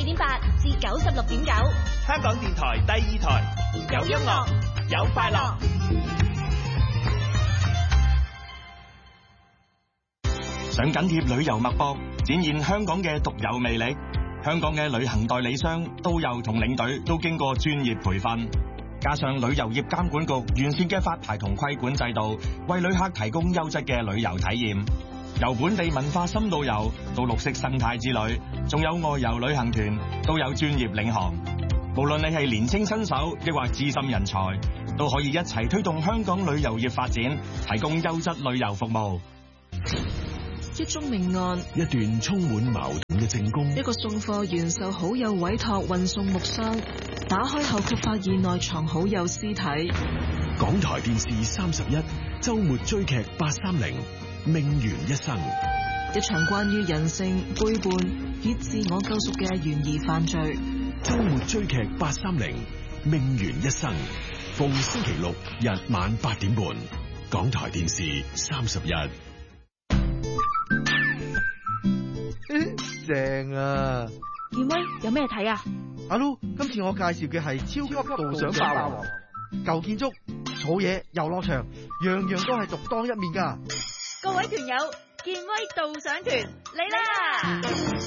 92.8至96.9， 香港電台第2台，有音樂，有快樂。想緊貼旅遊脈搏，展現香港嘅獨有魅力。香港嘅旅行代理商、導遊同領隊都經過專業培訓，加上旅遊業監管局完善嘅發牌同規管制度，為旅客提供優質嘅旅遊體驗。由本地文化深度遊到綠色生態之旅，仲有外遊旅行團，都有專業領航。無論你係年輕新手，抑或資深人才，都可以一齊推動香港旅遊業發展，提供優質旅遊服務。 一宗命案， 一段充滿矛盾嘅證供， 一個送貨員受好友委託運送木箱，打開後卻發現內藏好友屍體。 港台電視31周末追劇830命懸一生， 一場關於人性背叛與自我救贖嘅懸疑犯罪。 周末追劇830命懸一生，逢星期六日晚8點半，港台電視31。 正啊！ 健威有咩睇啊？ 阿 Lu， 今次我介紹嘅係超級導賞霸王，舊建築、草野、遊樂場，樣樣都係獨當一面噶。 各位團友，健威導賞團嚟啦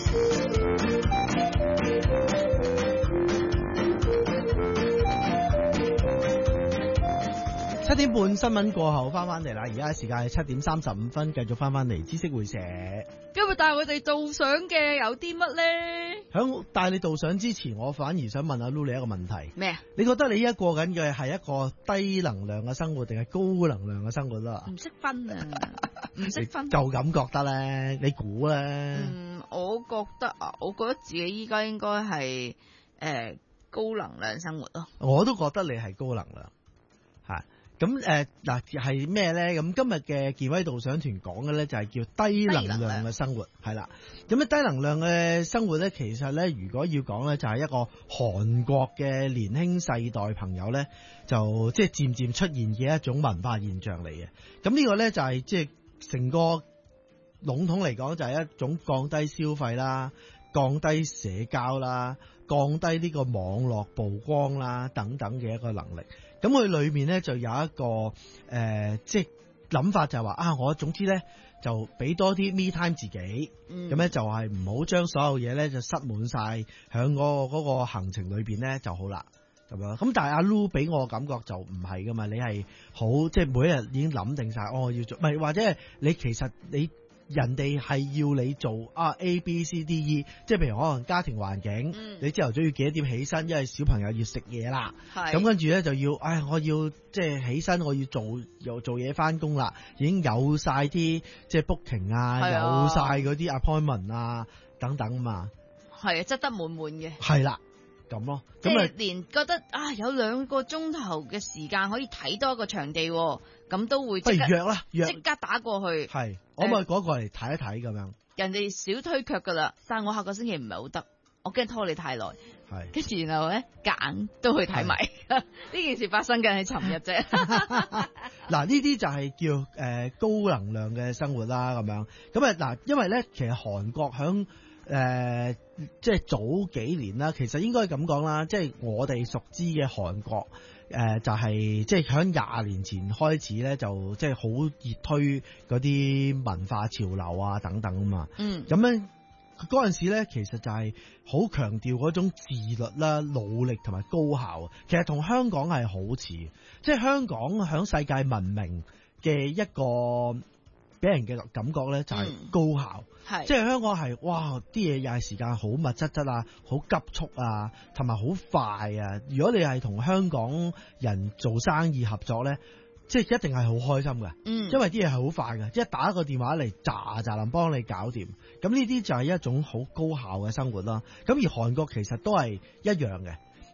！7點半新聞過後翻嚟啦，而家時間係7點35分，繼續翻嚟知識會社。 今日帶我哋導賞嘅有啲乜咧？ 響帶你導賞之前，我反而想問阿 Lu 你一個問題。 咩啊？ 你覺得你而家過緊嘅係一個低能量嘅生活，定係高能量嘅生活啦？ 唔識分啊，唔識分。 就咁覺得咧？你估咧？ 我覺得自己依家應該係高能量生活咯。 我都覺得你係高能量，係。咁嗱係咩咧？咁今日嘅健威導賞團講嘅咧就係叫低能量嘅生活，係啦。咁低能量嘅生活咧，其實咧如果要講咧，就係一個韓國嘅年輕世代朋友咧，就即係漸漸出現嘅一種文化現象嚟嘅。咁呢個咧就係即係成個籠統嚟講，就係一種降低消費啦、降低社交啦、降低呢個網絡曝光啦等等嘅一個能力。咁佢裏面咧就有一個即係諗法，就係話啊，我總之咧就俾多啲 me time 自己，咁咧就係唔好將所有嘢咧就塞滿晒響嗰個行程裏邊咧就好啦，咁樣。咁但係阿 Lu 俾我感覺就唔係噶嘛，你係好即係每一日已經諗定晒，我要做，唔係或者係你其實你。人哋係要你做A B C D E， 即係譬如可能家庭環境，你朝頭早要幾多點起身，因為小朋友要食嘢啦，咁跟住咧就要，我要即係起身，我要做嘢翻工啦，已經有晒啲即係 booking 啊，有晒嗰啲 appointment 啊等等嘛， 係啊，質得滿滿嘅， 係啦。咁咯， 即係連覺得有2個鐘頭嘅時間可以睇多一個場地，咁都會即刻約啦，即刻打過去。 係，我咪嗰個嚟睇一睇咁樣。 人哋少推卻噶啦，但係我下個星期唔係好得，我驚拖你太耐。係，跟住然後咧揀都去睇埋。呢件事發生緊喺尋日啫。 嗱，呢啲就係叫高能量嘅生活啦，咁樣。咁嗱，因為咧其實韓國響。即係早幾年啦，其實應該咁講啦，即係我哋熟知嘅韓國，就係即係響20年前開始咧，就即係好熱推嗰啲文化潮流啊等等啊嘛。咁樣嗰陣時咧，其實就係好強調嗰種自律啦、努力同埋高效。其實同香港係好似，即係香港響世界聞名嘅一個俾人嘅感覺咧，就係高效。即係香港係哇，啲嘢又係時間好密質啊，好急速啊，同埋好快啊。如果你係同香港人做生意合作咧，即係一定係好開心嘅，因為啲嘢係好快嘅，一打一個電話嚟，咋能幫你搞掂。咁呢啲就係一種好高效嘅生活啦。咁而韓國其實都係一樣嘅。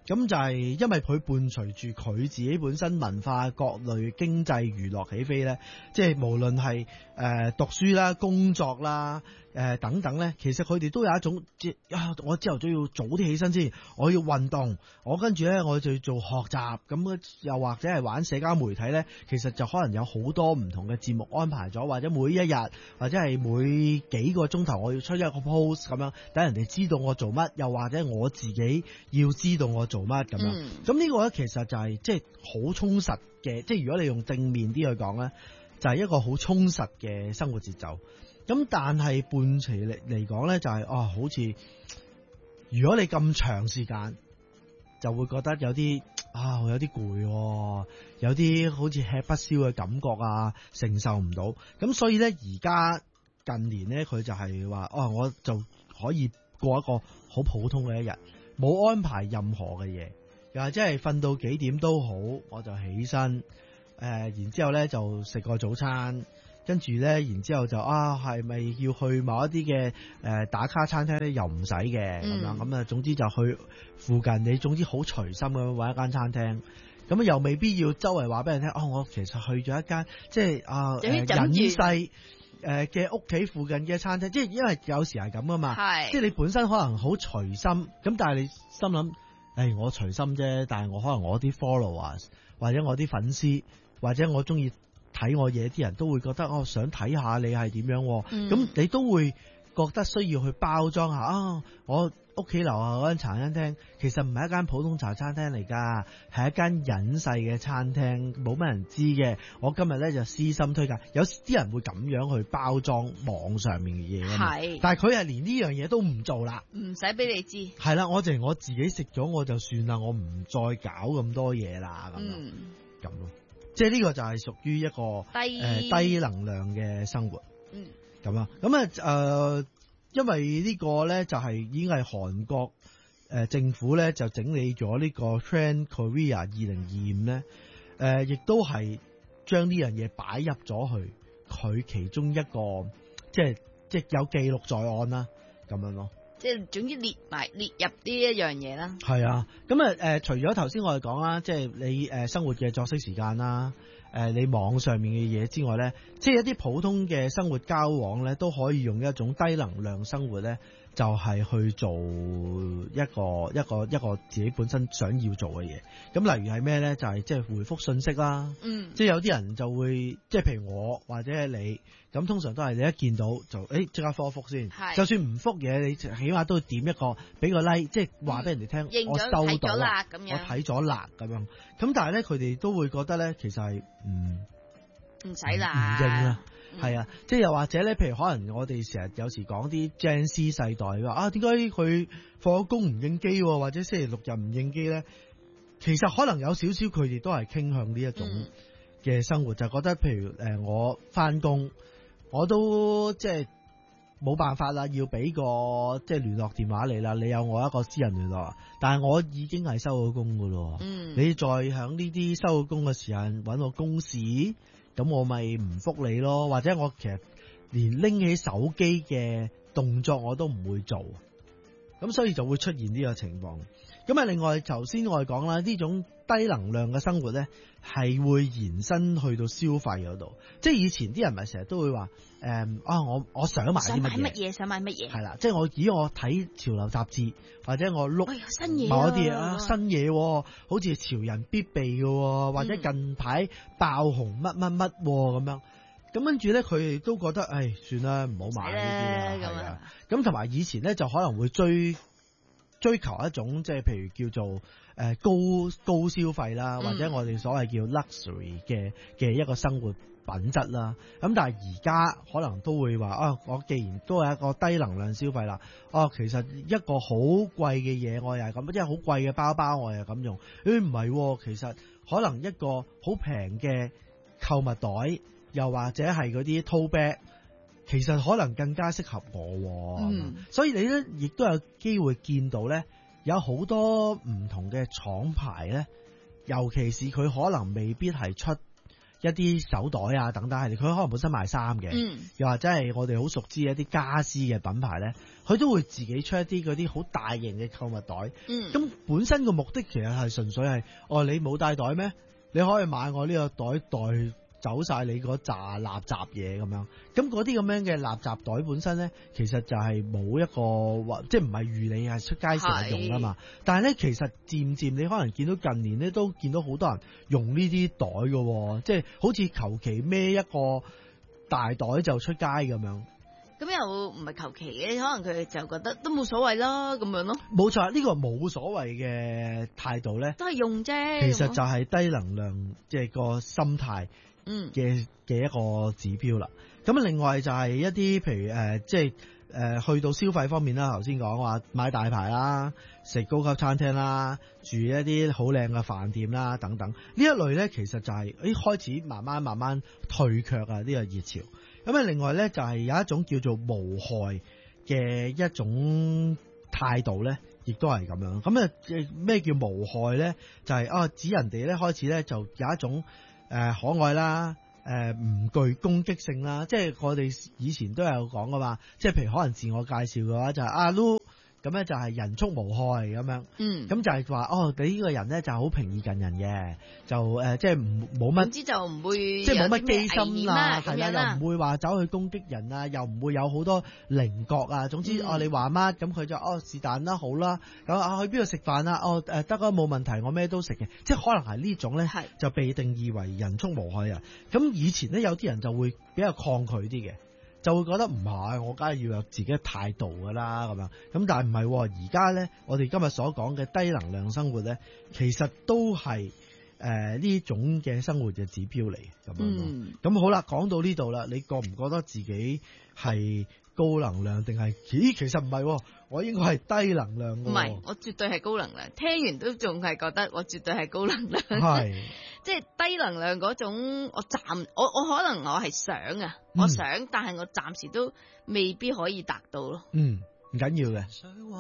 咁就係因為佢伴隨住佢自己本身文化各類經濟娛樂起飛咧，即係無論係讀書啦、工作啦、等等咧，其實佢哋都有一種我朝頭早要早啲起身先，我要運動，我跟住咧我就要做學習，咁又或者係玩社交媒體咧，其實就可能有好多唔同嘅節目安排咗，或者每一日或者係每幾個鐘頭我要出一個 post 咁樣，等人哋知道我做乜，又或者我自己要知道我做乜咁樣。咁呢個咧其實就係即係好充實嘅，即係如果你用正面啲去講咧，就係一個好充實嘅生活節奏。咁但係伴隨嚟講咧，就係好似如果你咁長時間，就會覺得有啲有啲攰，有啲好似吃不消嘅感覺啊，承受唔到。咁所以咧，而家近年咧，佢就係話我就可以過一個好普通嘅一日，冇安排任何嘅嘢，又或者係瞓到幾點都好，我就起身，然之後咧就食個早餐。跟住咧，然之後就係咪要去某一啲嘅打卡餐廳咧？又唔使嘅咁樣，咁啊，總之就去附近，你總之好隨心咁揾一間餐廳，咁又未必要周圍話俾人聽。我其實去咗一間即係隱世嘅屋企附近嘅餐廳，即係因為有時係咁噶嘛，即係你本身可能好隨心，咁但係你心諗，我隨心啫，但係我可能我啲 followers 或者我啲粉絲或者我中意睇我嘢啲人都會覺得想睇下你係點樣，咁你都會覺得需要去包裝下我屋企樓下嗰間茶餐廳其實唔係一間普通茶餐廳嚟㗎，係一間隱世嘅餐廳，冇乜人知嘅。我今日咧就私心推介，有啲人會咁樣去包裝網上面嘅嘢，係，但係佢係連呢樣嘢都唔做啦，唔使俾你知。係啦，我自己食咗我就算啦，我唔再搞咁多嘢啦，咁咯。即係呢個就係屬於一個低能量嘅生活，咁啊，因為呢個咧就係已經係韓國政府咧就整理咗呢個 Trend Korea 2025咧，亦都係將呢樣嘢擺入咗去佢其中一個即係有記錄在案啦，咁樣咯。即係總之列入呢一樣嘢啦。係啊，咁除咗頭先我哋講啦，即係你生活嘅作息時間啦，你網上面嘅嘢之外咧，即係一啲普通嘅生活交往咧，都可以用一種低能量生活咧，就係去做一個自己本身想要做嘅嘢。咁例如係咩咧？就係即係回覆信息啦。即係有啲人就會即係譬如我或者係你。咁通常都係你一見到就即刻覆一覆先，就算唔覆嘢，你起碼都要點一個俾個 like， 即係話俾人哋聽，我收到啦，我睇咗啦咁樣。咁但係咧，佢哋都會覺得咧，其實係唔使啦，唔應啦，係啊，即係又或者咧，譬如可能我哋成日有時講啲 Gen Z 世代話點解佢放咗工唔應機，或者星期六日唔應機咧？其實可能有少少佢哋都係傾向呢一種嘅生活，就覺得譬如我翻工。我都即係冇辦法啦，要俾個即係聯絡電話你啦，你有我一個私人聯絡，但係我已經係收咗工噶咯。你再響呢啲收咗工嘅時間搵我公事，咁我咪唔覆你咯，或者我其實連拎起手機嘅動作我都唔會做，咁所以就會出現呢個情況。咁啊，另外頭先我哋講啦，呢種低能量嘅生活咧，係會延伸去到消費嗰度。即係以前啲人咪成日都會話，我想買啲乜嘢，想買乜嘢，係啦，即係我睇潮流雜誌，或者我碌新嘢，某啲嘢新嘢，好似潮人必備嘅，或者近排爆紅乜乜乜咁樣。咁跟住咧，佢哋都覺得，算啦，唔好買呢啲啦，係啊。咁同埋以前咧，就可能會追求一種即係譬如叫做高消費啦，或者我哋所謂叫 luxury 嘅一個生活品質啦。咁但係而家可能都會話我既然都係一個低能量消費啦，其實一個好貴嘅嘢我又係咁，即係好貴嘅包包我又係咁用。唔係，其實可能一個好平嘅購物袋，又或者係嗰啲 tote bag，其實可能更加適合我。所以你咧亦都有機會見到咧，有好多唔同嘅廠牌咧，尤其是佢可能未必係出一啲手袋啊等等，佢可能本身賣衫嘅，又或者係我哋好熟知嘅一啲家私嘅品牌咧，佢都會自己出一啲嗰啲好大型嘅購物袋。咁本身個目的其實係純粹係，你冇帶袋咩？你可以買我呢個袋走晒你嗰紮垃圾嘢咁樣。咁嗰啲咁樣嘅垃圾袋本身咧，其實就係冇一個即係唔係預你係出街成日用啊嘛。但係咧，其實漸漸你可能見到近年咧都見到好多人用呢啲袋嘅，即係好似求其孭一個大袋就出街咁樣。 咁又唔係求其嘅，可能佢就覺得都冇所謂啦，咁樣咯。冇錯，呢個冇所謂嘅態度咧， 都係用啫。 其實就係低能量即係個心態嘅一個指標啦。咁另外就係一啲譬如即係去到消費方面啦，頭先講話買大牌啦，食高級餐廳啦，住一啲好靚嘅飯店啦等等，呢一類咧其實就係開始慢慢退卻啊呢個熱潮。咁另外咧就係有一種叫做無害嘅一種態度咧，亦都係咁樣。咁咩叫無害咧？就係指人哋咧開始咧就有一種可愛啦，唔具攻擊性啦。即係我哋以前都有講噶嘛，即係譬如可能自我介紹嘅話就係Lu。咁咧就係人畜無害咁樣，咁就係話你呢個人咧就好平易近人嘅，就即係冇乜，總之就唔會即係冇乜機心啦，係啦，又唔會話走去攻擊人啊，又唔會有好多稜角啊。總之你話乜咁佢就是但啦，好啦，咁去邊度食飯啊？得啊，冇問題，我咩都食嘅，即係可能係呢種咧就被定義為人畜無害啊。咁以前咧有啲人就會比較抗拒啲嘅。就會覺得唔係，我梗係要有自己嘅態度噶啦咁樣。咁但係唔係，而家咧，我哋今日所講嘅低能量生活咧，其實都係呢種嘅生活嘅指標嚟咁樣。咁好啦，講到呢度啦，你覺唔覺得自己係高能量定係？其實唔係，我應該係低能量嘅。唔係，我絕對係高能量。聽完都仲係覺得我絕對係高能量。係。即係低能量嗰種，我可能我係想啊，我想，但係我暫時都未必可以達到咯。唔緊要嘅。